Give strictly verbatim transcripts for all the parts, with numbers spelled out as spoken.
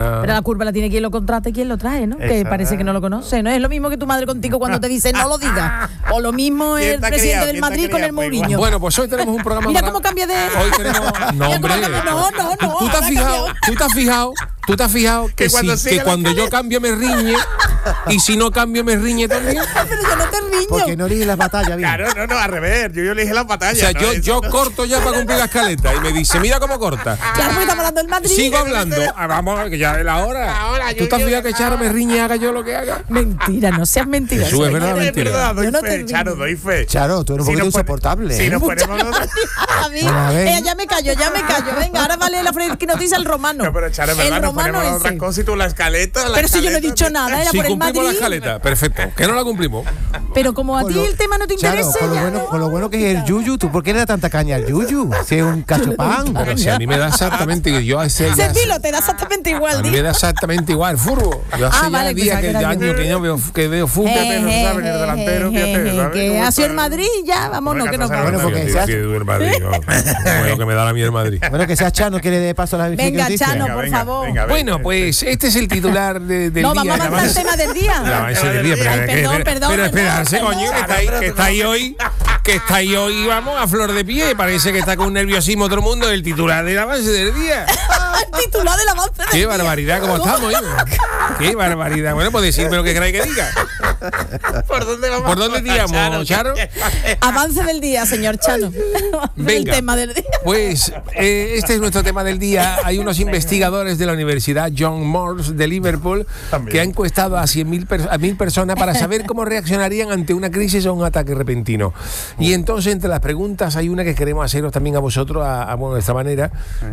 sea... Pero la curva la tiene quien lo contrata y quien lo trae, ¿no? Esa, que parece que no lo conoce, ¿no? Es lo mismo que tu madre contigo cuando te dice no lo digas. O lo mismo el presidente criado, del Madrid con el Mourinho. Bueno, pues hoy tenemos un programa... Mira cómo cambia de... Hoy tenemos... No, hombre. No, no, no. ¿Tú te has fijado? ¿Tú te has fijado? ¿Tú te has fijado que, que cuando, si, que cuando yo cambio me riñe y si no cambio me riñe también? Pero yo no te riño. Porque no eliges las batallas bien. Claro, no, no, al revés. Yo, yo elige las batallas. O sea, ¿no? yo, yo no. corto ya para cumplir la escaleta y me dice, mira cómo corta. Claro, porque estamos hablando del Madrid. Sigo hablando. Ah, vamos, que ya es la hora. Ahora, ¿Tú te has fijado que Charo me riñe y haga yo lo que haga? Mentira, no seas mentira. Eso es verdad, mentira. verdad, doy yo no fe, te Charo, doy fe. Charo, tú eres un si poquito nos insoportable. Si ¿eh? nos ponemos los... A mí, eh, ya me callo, ya me callo. Venga, ahora vale la friki noticia el romano. No, pero Charo, ¿verdad? El Nos romano ponemos otras cosas y tú la escaleta. La pero escaleta, si yo no he dicho nada, era si por el cumplimos Madrid. la escaleta, perfecto. Que no la cumplimos. Pero como a Con ti lo- el tema no te Charo, interesa. con lo, ya bueno, no. con lo bueno que es el yuyu, ¿tú por qué le das tanta caña al yuyu? Si es un cachopán. Pero si a mí me da exactamente que yo a ese ya- Sentilo, te da exactamente a igual. mí di. me da exactamente igual furbo. Yo hace Ah, ya vale, días pensaba que que el era año yo. que no veo que veo fútbol. Eh, no eh, sabe ni el delantero, eh, fíjate, eh, ¿sabes? que Cómo ha sido el está. Madrid ya, vámonos, Bueno, que nos que vamos. Bueno, porque Sí, sea- sí, el Madrid, no. Como lo que me da a mí el Madrid. Bueno, que sea Chano que le dé paso a las Venga, noticias. Chano, Venga, por venga, favor. venga, venga. Bueno, pues este es el titular de, del No, día. vamos a avanzar el tema del El día. avance del día, pero, Ay, que- perdón, pero- perdón, pero esperarse, perdón, coño, que perdón. estáis, que estáis hoy, que estáis hoy, vamos, a flor de pie. Parece que está con un nerviosismo todo el mundo el titular del avance del día. El titular del avance del Qué día. barbaridad, ¿cómo estamos, hijo? Qué barbaridad. Bueno, pues decirme lo que queráis que diga. ¿Por dónde vamos? ¿Por dónde tiramos, Charo? Avance del día, señor Chano. El Venga. tema del día. Pues eh, este es nuestro tema del día. Hay unos investigadores de la Universidad John Moores de Liverpool También. que han encuestado a cien mil per- a mil personas para saber cómo reaccionarían ante una crisis o un ataque repentino. Y entonces entre las preguntas hay una que queremos haceros también a vosotros a, a vuestra manera.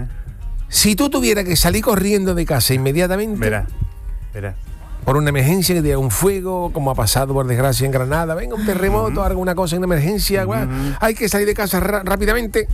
Si tú tuvieras que salir corriendo de casa inmediatamente Verá, verá. por una emergencia, que diga un fuego, como ha pasado por desgracia en Granada, venga un terremoto, alguna cosa, una emergencia, guau, hay que salir de casa ra- rápidamente.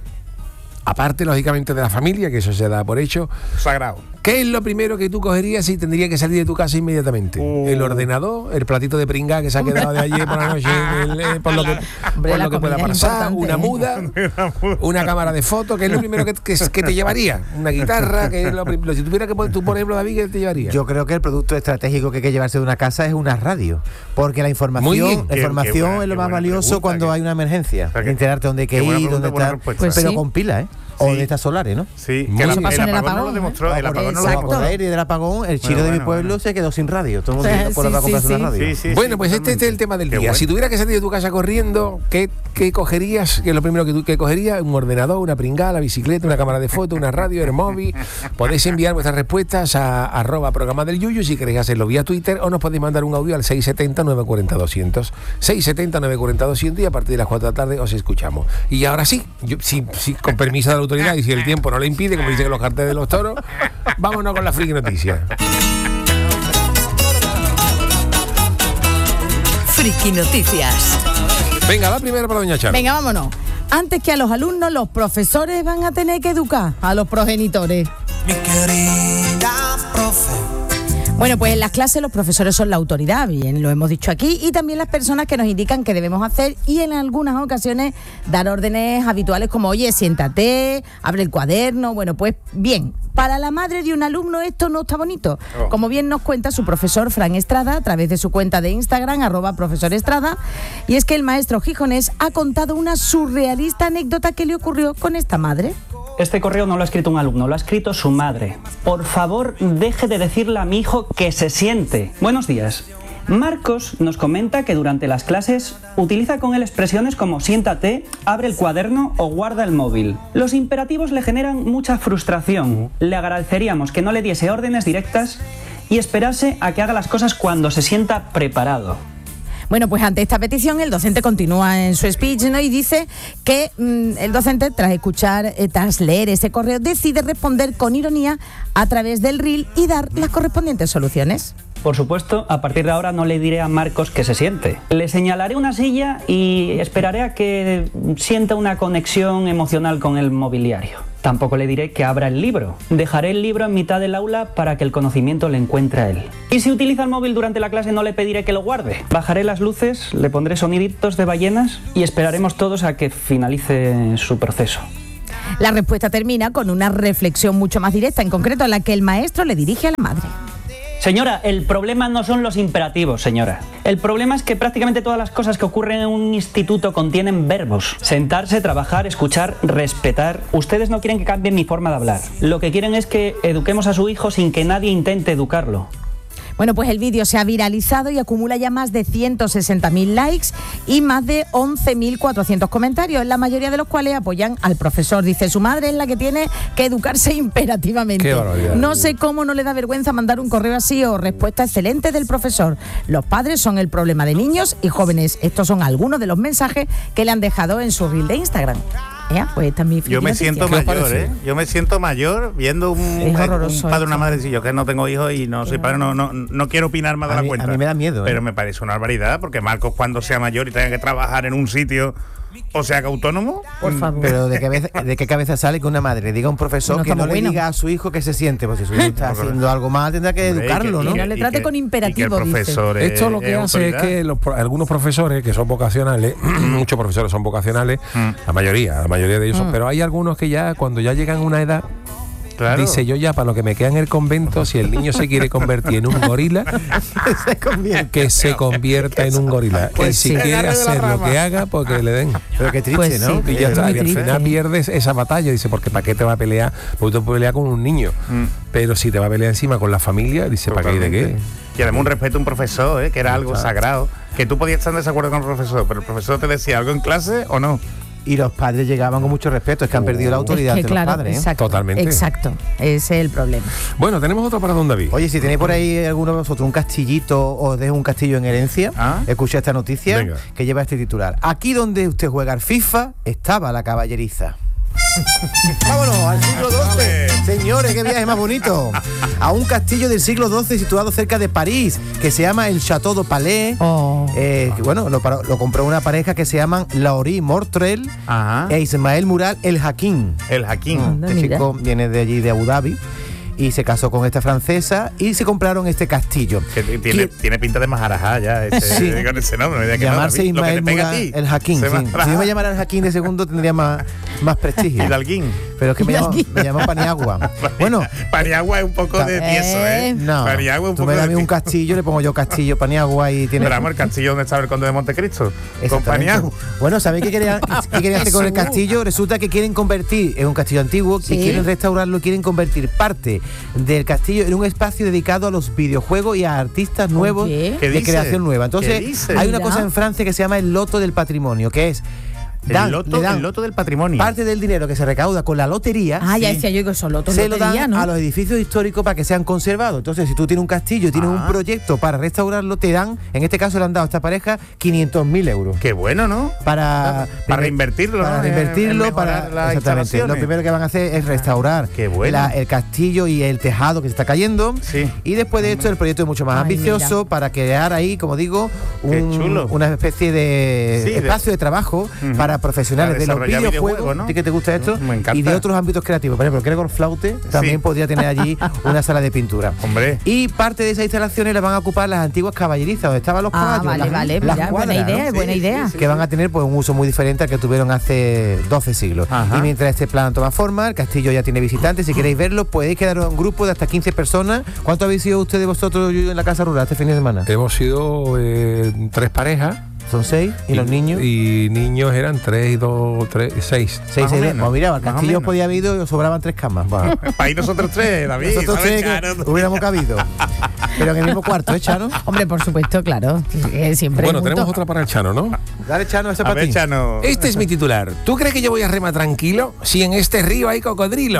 Aparte, lógicamente, de la familia, que eso se da por hecho. Sagrado. ¿Qué es lo primero que tú cogerías si tendrías que salir de tu casa inmediatamente? Uh. ¿El ordenador? ¿El platito de pringa que se ha quedado de ayer por la noche? el, eh, por lo que, Hombre, por la lo que pueda comida es pasar. importante, ¿Una ¿eh? muda? ¿Una cámara de fotos? ¿Qué es lo primero que, que, que te llevaría? ¿Una guitarra? ¿Qué es lo prim- si tuviera que poner tú, por ejemplo, David, ¿qué te llevaría? Yo creo que el producto estratégico que hay que llevarse de una casa es una radio, porque la Muy información, bien. la Qué- información qué buena- es lo qué más buena valioso pregunta, cuando que- hay una emergencia. o sea, que- enterarte dónde hay que qué buena ir, dónde pregunta, buena estar, respuesta. Pues pero sí. con pila, ¿eh? O Sí. de estas solares, ¿no? Sí, Muy que la- bien. el Eso pasó en el apagón no lo apagón, demostró. Ah, El por apagón no lo eso, demostró. por aire del apagón, el chino Bueno, de mi bueno, pueblo bueno. se quedó sin radio. Todo el mundo Sí, yendo por la sí, para comprarse sí, una sí. radio. Sí, sí, Bueno, sí, pues este, este es el totalmente. tema del Qué día. bueno. Si tuvieras que salir de tu casa corriendo, ¿qué, qué cogerías? ¿Qué es lo primero que tú que cogerías? ¿Un ordenador, una pringada, la bicicleta, una cámara de fotos, una radio, el móvil? Podéis enviar vuestras respuestas a arroba programa del Yuyu si queréis hacerlo vía Twitter, o nos podéis mandar un audio al seis siete cero, nueve cuatro cero, doscientos. seis siete cero, nueve cuatro cero, doscientos y a partir de las cuatro de la tarde os escuchamos. Y ahora sí, yo, sí, sí, con permiso de la autoridad y si el tiempo no le impide, como dicen los carteles de los toros, vámonos con la friki noticia. Friki Noticias. Venga, la primera para doña Charo. Venga, vámonos. Antes que a los alumnos, los profesores van a tener que educar a los progenitores. Mi querida profe. Bueno, pues en las clases los profesores son la autoridad, bien, lo hemos dicho aquí, y también las personas que nos indican qué debemos hacer y en algunas ocasiones dar órdenes habituales como, oye, siéntate, abre el cuaderno. Bueno, pues bien, para la madre de un alumno esto no está bonito. Oh. Como bien nos cuenta su profesor Fran Estrada a través de su cuenta de Instagram, arroba profesor Estrada, y es que el maestro gijonés ha contado una surrealista anécdota que le ocurrió con esta madre. Este correo no lo ha escrito un alumno, lo ha escrito su madre. Por favor, deje de decirle a mi hijo que se siente. Buenos días. Marcos nos comenta que durante las clases utiliza con él expresiones como siéntate, abre el cuaderno o guarda el móvil. Los imperativos le generan mucha frustración. Le agradeceríamos que no le diese órdenes directas y esperase a que haga las cosas cuando se sienta preparado. Bueno, pues ante esta petición el docente continúa en su speech, ¿no? Y dice que mmm, el docente, tras escuchar, eh, tras leer ese correo, decide responder con ironía a través del reel y dar las correspondientes soluciones. Por supuesto, a partir de ahora no le diré a Marcos que se siente. Le señalaré una silla y esperaré a que sienta una conexión emocional con el mobiliario. Tampoco le diré que abra el libro. Dejaré el libro en mitad del aula para que el conocimiento le encuentre a él. Y si utiliza el móvil durante la clase no le pediré que lo guarde. Bajaré las luces, le pondré soniditos de ballenas y esperaremos todos a que finalice su proceso. La respuesta termina con una reflexión mucho más directa, en concreto a la que el maestro le dirige a la madre. Señora, el problema no son los imperativos, señora. El problema es que prácticamente todas las cosas que ocurren en un instituto contienen verbos. Sentarse, trabajar, escuchar, respetar. Ustedes no quieren que cambie mi forma de hablar. Lo que quieren es que eduquemos a su hijo sin que nadie intente educarlo. Bueno, pues el vídeo se ha viralizado y acumula ya más de ciento sesenta mil likes y más de once mil cuatrocientos comentarios, la mayoría de los cuales apoyan al profesor. Dice, su madre es la que tiene que educarse imperativamente. Qué barbaridad. No sé cómo no le da vergüenza mandar un correo así o respuesta excelente del profesor. Los padres son el problema de niños y jóvenes. Estos son algunos de los mensajes que le han dejado en su reel de Instagram. ¿Eh? Pues esta es mi Yo me siento ¿Qué os mayor, parece? ¿eh? Yo me siento mayor viendo un, Es horroroso un padre o una esto. madre. Si yo que no tengo hijos y no soy padre, no, no, no quiero opinar más de A la mí- cuenta. a mí me da miedo, ¿eh? Pero me parece una barbaridad, porque Marcos, cuando sea mayor y tenga que trabajar en un sitio o se haga autónomo, Por favor. Pero ¿de qué, cabeza, ¿de qué cabeza sale que una madre le diga a un profesor No que no estamos le buenos. diga a su hijo que se siente? Pues si su hijo está haciendo algo mal, tendrá que hombre, educarlo, y ¿no? Que no le y trate con y imperativo, que el dice. profesor es- Esto lo que es hace es autoridad. que los, pro- algunos profesores que son vocacionales, muchos profesores son vocacionales, Mm. la mayoría, la mayoría de ellos son, pero hay algunos que ya cuando ya llegan a una edad, Claro. dice yo ya para lo que me queda en el convento, si el niño se quiere convertir en un gorila, Se convierte. que se convierta en un gorila. Pues y si sí. quiere Agarre de la hacer lo rama. que haga, porque le den. Pero qué triste, Pues ¿no? sí. Y ya Es está, muy y al triste. final pierdes esa batalla. Dice, porque ¿para qué te va a pelear? Porque tú puedes pelear con un niño. Mm. Pero si te va a pelear encima con la familia, dice, ¿para qué y de qué? Totalmente. Y además un respeto a un profesor, ¿eh? Que era algo sagrado. Que tú podías estar en desacuerdo con el profesor, pero el profesor te decía algo en clase o no. Y los padres llegaban con mucho respeto, es que han perdido la autoridad Es que, de los claro, padres, ¿eh? exacto, Totalmente. Exacto, ese es el problema. Bueno, tenemos otro para don David. Oye, si tenéis por ahí alguno de vosotros un castillito o de un castillo en herencia, Ah. escucha esta noticia Venga. que lleva este titular. Aquí donde usted juega al FIFA estaba la caballeriza. Vámonos al siglo doce. Señores, qué viaje más bonito. A un castillo del siglo doce situado cerca de París, que se llama el Château de Palais. Oh. Eh, que, bueno, lo, paró- lo compró una pareja que se llaman Laurie Mortrel Ajá. e Ismael Mural El Hakim. El Jaquín. Anda, Este mira. chico viene de allí, de Abu Dhabi, y se casó con esta francesa y se compraron este castillo. Que t- tiene, ¿Quién- tiene pinta de majarajá ya ese, Sí. con ese nombre. no hay que Llamarse nada, David, lo que Ismael te pega a Mural ti, El Hakim. se Sí. llama- Si yo me llamara El Hakim de segundo tendría más, más prestigio. Hidalguín. Pero es que me llamo, Hidalguín. me llamo Paniagua. Bueno, Paniagua es un poco de tieso, ¿eh? Eh. no. Paniagua es un Tú poco me das a de mí un tieso. castillo, le pongo yo Castillo Paniagua y tiene. Pero vamos, el castillo donde estaba el conde de Montecristo. Con Exactamente. Paniagua. Bueno, ¿sabéis qué querían, qué querían hacer con el Jesús. castillo? Resulta que quieren convertir, es un castillo antiguo, Sí. y quieren restaurarlo, quieren convertir parte del castillo en un espacio dedicado a los videojuegos y a artistas nuevos Oye. ¿Qué de dice? creación nueva. ¿Qué Entonces, dice? hay una Mira. cosa en Francia que se llama el loto del patrimonio, que es dan- El loto, le dan el loto del patrimonio. parte del dinero que se recauda con la lotería. Ah, ya decía yo que son otros Se lo dan lotería, ¿no? a los edificios históricos para que sean conservados. Entonces, si tú tienes un castillo y tienes Ah. un proyecto para restaurarlo, te dan, en este caso le han dado a esta pareja quinientos mil euros. Qué bueno, ¿no? Para, Para reinvertirlo, para ¿no? reinvertirlo, En- en para mejorar las exactamente. Lo instalaciones. primero que van a hacer es restaurar Qué bueno. la- el castillo y el tejado que se está cayendo. Sí. Y después de esto el proyecto es mucho más Ay, ambicioso mira. para crear ahí, como digo, Qué un- chulo. una especie de Sí, de- espacio de, trabajo Ujú. para profesionales Para de los desarrollar videojuegos. videojuegos, ¿no? ¿A ti que te gusta esto? Me encanta. Y de otros ámbitos creativos. Por ejemplo, Gregor Flaute también Sí. podría tener allí una sala de pintura. Hombre. Y parte de esas instalaciones las van a ocupar las antiguas caballerizas, donde estaban los Ah, caballos. vale, las- vale, las mira, buena cuadras, ¿no? idea, buena Sí, idea. sí, que van a tener pues un uso muy diferente al que tuvieron hace doce siglos. Ajá. Y mientras este plan toma forma, el castillo ya tiene visitantes. Si queréis verlo, podéis quedaros en un grupo de hasta quince personas. ¿Cuánto habéis sido ustedes vosotros Yuyu, en la casa rural este fin de semana? Hemos sido eh, tres parejas. Son seis. ¿Y, los niños? Y niños eran tres y dos, tres, seis. seis, más o seis. menos, Pues mira, al más o castillo os menos. podía haber ido y os sobraban tres camas. Va. Para ir nosotros tres, David. Nosotros ¿sabes, tres que Chano? hubiéramos cabido. Pero en el mismo cuarto, ¿eh, Chano? Hombre, por supuesto, claro. eh, Siempre Bueno, juntos. tenemos otra para el Chano, ¿no? Dale, Chano, ese A para ver, ti. Chano. Este es mi titular. ¿Tú crees que yo voy a remar tranquilo si en este río hay cocodrilo?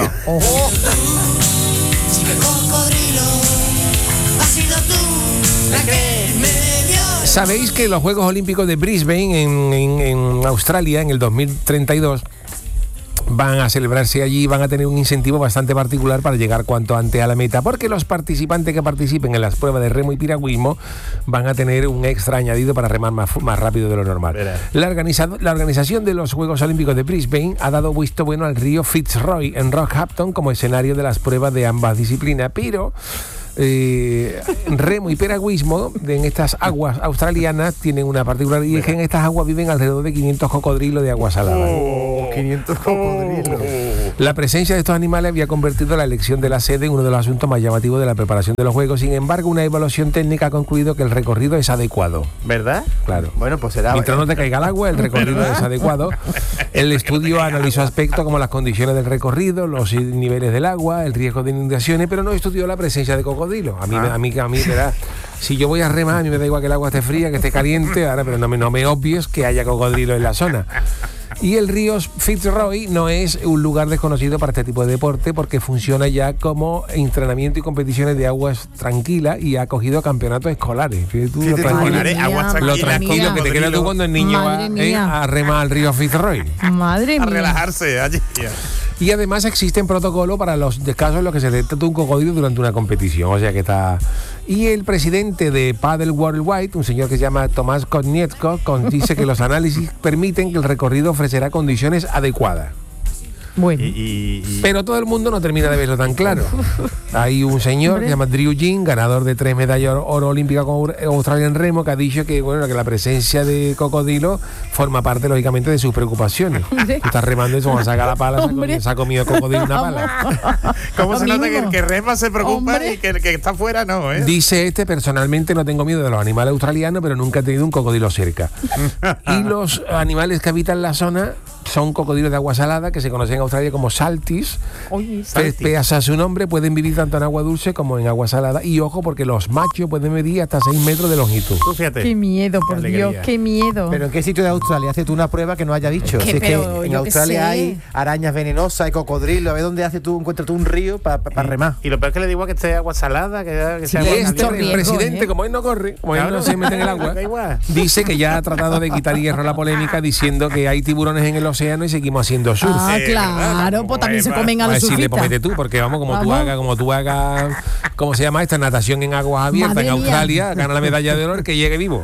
Si el cocodrilo has sido tú la que me dio. Sabéis que los Juegos Olímpicos de Brisbane en, en- en Australia en el dos mil treinta y dos van a celebrarse allí y van a tener un incentivo bastante particular para llegar cuanto antes a la meta, porque los participantes que participen en las pruebas de remo y piragüismo van a tener un extra añadido para remar más, fu- más rápido de lo normal. Verás. La, organizado- la organización de los Juegos Olímpicos de Brisbane ha dado visto bueno al río Fitzroy en Rockhampton como escenario de las pruebas de ambas disciplinas, pero eh, remo y piragüismo en estas aguas australianas tienen una particularidad, y es que en estas aguas viven alrededor de quinientos cocodrilos de agua salada. Oh, quinientos cocodrilos. La presencia de estos animales había convertido la elección de la sede en uno de los asuntos más llamativos de la preparación de los juegos. Sin embargo, una evaluación técnica ha concluido que el recorrido es adecuado. ¿Verdad? Claro. Bueno, pues será. Mientras no te caiga el agua, el recorrido es adecuado. El estudio analizó aspectos como las condiciones del recorrido, los niveles del agua, el riesgo de inundaciones, pero no estudió la presencia de cocodrilos. A mí, Ah. a mí, a mí, ¿verdad? Si yo voy a remar, a mí me da igual que el agua esté fría, que esté caliente, ahora, pero no me, no me obvies que haya cocodrilos en la zona. Y el río Fitzroy no es un lugar desconocido para este tipo de deporte porque funciona ya como entrenamiento y competiciones de aguas tranquilas y ha acogido campeonatos escolares. Fíjate tú, Sí, lo te- tranquilo, Escolares, mía, aguas lo tranquilas, tranquilo que te queda tú cuando el niño Madre va eh, mía. a remar al río Fitzroy. Madre A mía. relajarse allí. Y además existen protocolos para los casos en los que se detecta un cocodrilo durante una competición. O sea que está. Y el presidente de Paddle Worldwide, un señor que se llama Tomás Konietzko, con- dice que los análisis permiten que el recorrido ofrecerá condiciones adecuadas. Bueno. Y, y- y- Pero todo el mundo no termina de verlo tan claro. Hay un señor que se llama Drew Jean, ganador de tres medallas oro, oro olímpicas con Australia en remo, que ha dicho que bueno que la presencia de cocodrilo forma parte lógicamente de sus preocupaciones. Tú estás remando eso, cuando saca la pala, se ha Hombre. comido- se ha comido cocodrilo una pala. ¿Cómo Lo se nota que mismo. el que rema se preocupa Hombre. y que el que está afuera no, eh? Dice este, personalmente no tengo miedo de los animales australianos, pero nunca he tenido un cocodrilo cerca. Y los animales que habitan la zona son cocodrilos de agua salada, que se conocen en Australia como saltis. Oye, Pe- Pese a su nombre, pueden vivir tanto en agua dulce como en agua salada. Y ojo, porque los machos pueden medir hasta seis metros de longitud. Tú fíjate. qué miedo, por Qué Dios, alegría. qué miedo. Pero ¿en qué sitio de Australia haces tú una prueba que no haya dicho? Que, Si es que pero en yo qué Australia sé. hay arañas venenosas, hay cocodrilos. A ver dónde haces tú, encuentras tú un río para remar. Y lo peor es que le digo que esté agua salada, que, que sea Y agua este, mucho el riesgo, presidente, ¿eh? como él no corre, como él Claro. no se mete en el agua, Da igual. dice que ya ha tratado de quitar hierro a la polémica diciendo que hay tiburones en el océano y seguimos haciendo surf. Ah, Sí, ¿verdad? claro, Como pues también se Eva. comen a A los decirle, pues surfistas. vete tú, porque vamos, como tú Vamos. hagas, como tú hagas, ¿cómo se llama esta? Natación en aguas abiertas Madre en mía. Australia, gana la medalla de oro el que llegue vivo.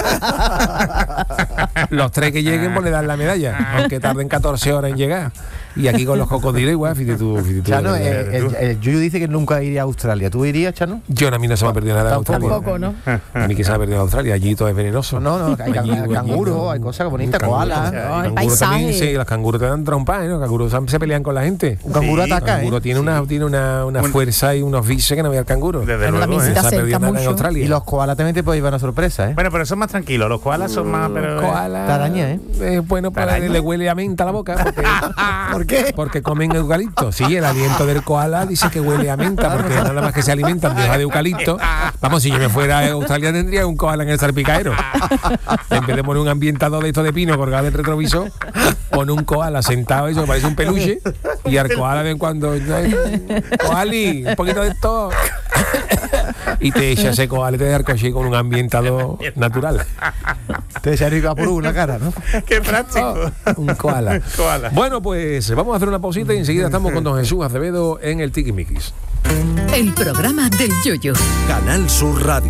Los tres que lleguen, pues le dan la medalla, aunque tarden catorce horas en llegar. Y aquí con los cocodrilos igual, fíjate tú, fíjate tú. Chano, Eh, eh, el, el Yuyu dice que nunca iría a Australia. ¿Tú irías, Chano? Yo a mí no se me ha perdido nada en Australia. Tampoco, ¿no? A mí que se me ha perdido en Australia, allí todo es venenoso. No, no, hay Allí, can- allí, canguro, hay cosas bonitas, koala. Ay, Canguro paisaje. también, sí, los canguros te dan trompas, ¿eh? Los canguros se- se pelean con la gente. Un canguro Sí, El ataca, canguro ¿eh? tiene una, tiene una, una Un- fuerza y unos vices que no veía el canguro. Desde Bueno, luego, también ¿eh? se Se ha acerca perdido nada en mucho. Australia. Y los koalas también te pueden llevar una sorpresa, ¿eh? Bueno, pero son más tranquilos. Los koalas son más. Pero, Koala, Taraña, ¿eh? eh, bueno, pues Taraña. le huele a menta la boca. Porque, ¿Por qué? porque comen eucalipto. Sí, el aliento del koala dice que huele a menta, porque nada más que se alimentan de hoja de eucalipto. Vamos, si yo me fuera a Australia tendría un koala en el salpicadero. En vez de poner un ambientador de esto de pino colgado del retrovisor, pone un koala sentado, eso que parece un peluche, y al koala de vez en cuando, koali, un poquito de esto. Y te echa ese koala y te deja el coche con un ambientador natural. Te echaría por una cara, ¿no? Qué práctico. Oh, un koala. Koala. Bueno, pues vamos a hacer una pausita y enseguida estamos con don Jesús Acevedo en el Tiquismiquis. El programa del Yuyu. Canal Sur Radio.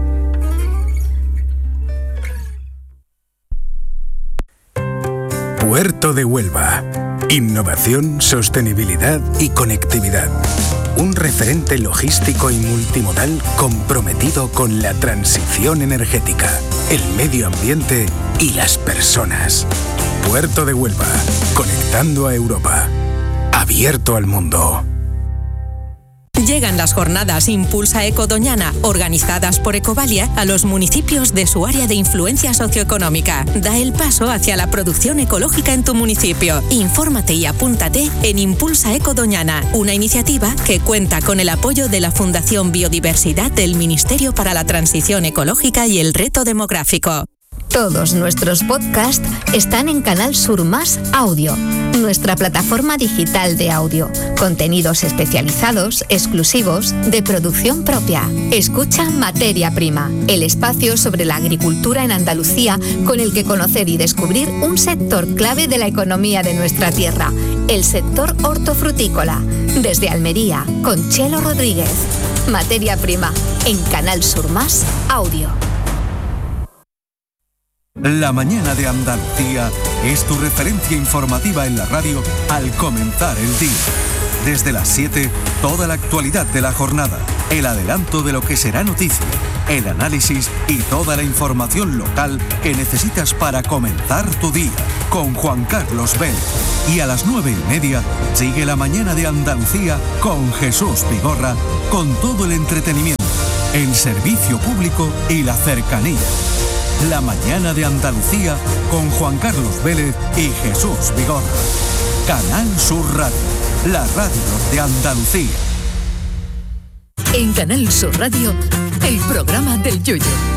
Puerto de Huelva. Innovación, sostenibilidad y conectividad. Un referente logístico y multimodal comprometido con la transición energética, el medio ambiente y las personas. Puerto de Huelva, conectando a Europa. Abierto al mundo. Llegan las jornadas Impulsa Eco Doñana, organizadas por Ecovalia, a los municipios de su área de influencia socioeconómica. Da el paso hacia la producción ecológica en tu municipio. Infórmate y apúntate en Impulsa Eco Doñana, una iniciativa que cuenta con el apoyo de la Fundación Biodiversidad del Ministerio para la Transición Ecológica y el Reto Demográfico. Todos nuestros podcasts están en Canal Sur Más Audio, nuestra plataforma digital de audio. Contenidos especializados, exclusivos, de producción propia. Escucha Materia Prima, el espacio sobre la agricultura en Andalucía con el que conocer y descubrir un sector clave de la economía de nuestra tierra, el sector hortofrutícola. Desde Almería, con Chelo Rodríguez. Materia Prima, en Canal Sur Más Audio. La mañana de Andalucía es tu referencia informativa en la radio al comenzar el día. Desde las siete, toda la actualidad de la jornada, el adelanto de lo que será noticia, el análisis y toda la información local que necesitas para comenzar tu día. Con Juan Carlos Vélez. Y a las nueve y media sigue La Mañana de Andalucía con Jesús Vigorra, con todo el entretenimiento, el servicio público y la cercanía. La Mañana de Andalucía con Juan Carlos Vélez y Jesús Vigorra. Canal Sur Radio, la radio de Andalucía. En Canal Sur Radio, el programa del Yuyu.